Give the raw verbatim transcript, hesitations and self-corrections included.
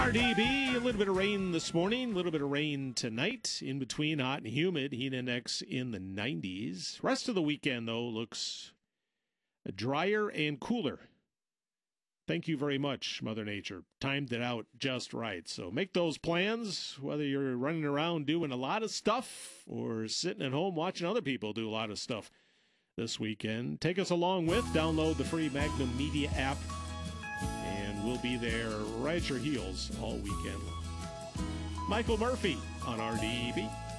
R D B, a little bit of rain this morning, a little bit of rain tonight. In between hot and humid, heat index in the nineties. Rest of the weekend, though, looks drier and cooler. Thank you very much, Mother Nature. Timed it out just right. So make those plans, whether you're running around doing a lot of stuff or sitting at home watching other people do a lot of stuff this weekend. Take us along with, download the free Magnum Media app, and we'll be there right at your heels all weekend long. Michael Murphy on R D B.